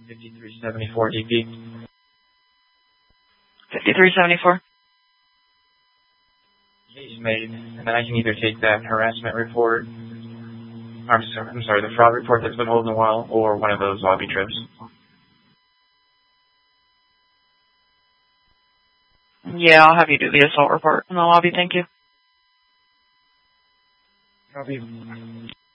5374 DP. 5374. Is made, and then I can either take that harassment report, I'm sorry, the fraud report that's been holding a while, or one of those lobby trips. Yeah, I'll have you do the assault report in the lobby, thank you. Copy.